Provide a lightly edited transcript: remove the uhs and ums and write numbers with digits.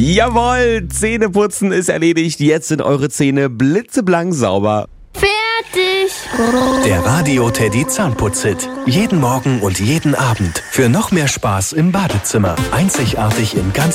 Jawohl, Zähneputzen ist erledigt. Jetzt sind eure Zähne blitzeblank sauber. Fertig. Der Radio Teddy Zahnputz-Hit. Jeden Morgen und jeden Abend. Für noch mehr Spaß im Badezimmer. Einzigartig in ganz